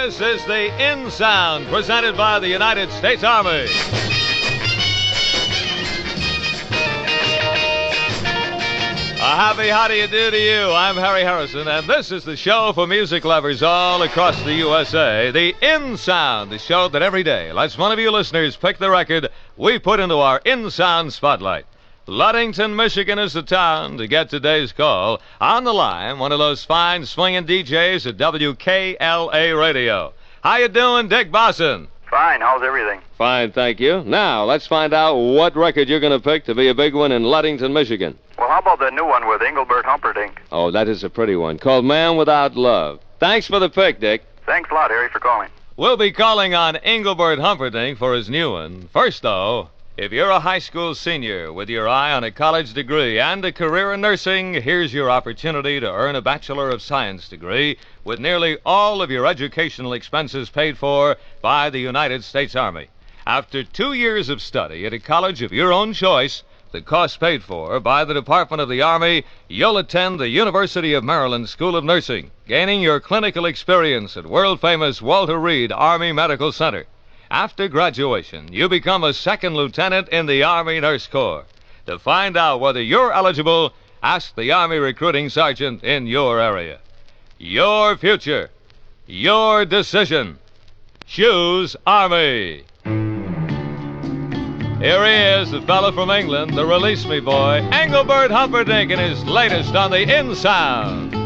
This is the In Sound, presented by the United States Army. A happy how do you do to you. I'm Harry Harrison, and this is the show for music lovers all across the USA. The In Sound, the show that every day lets one of you listeners pick the record we put into our In Sound spotlight. Ludington, Michigan is the town to get today's call. On the line, one of those fine swinging DJs at WKLA Radio. How you doing, Dick Bosson? Fine. How's everything? Fine, thank you. Now, let's find out what record you're going to pick to be a big one in Ludington, Michigan. Well, how about the new one with Engelbert Humperdinck? Oh, that is a pretty one, called Man Without Love. Thanks for the pick, Dick. Thanks a lot, Harry, for calling. We'll be calling on Engelbert Humperdinck for his new one. First, though, if you're a high school senior with your eye on a college degree and a career in nursing, here's your opportunity to earn a Bachelor of Science degree with nearly all of your educational expenses paid for by the United States Army. After 2 years of study at a college of your own choice, the cost paid for by the Department of the Army, you'll attend the University of Maryland School of Nursing, gaining your clinical experience at world-famous Walter Reed Army Medical Center. After graduation, you become a second lieutenant in the Army Nurse Corps. To find out whether you're eligible, ask the Army recruiting sergeant in your area. Your future, your decision. Choose Army. Here he is, the fellow from England, the Release Me boy, Engelbert Humperdinck, in his latest on the In Sound.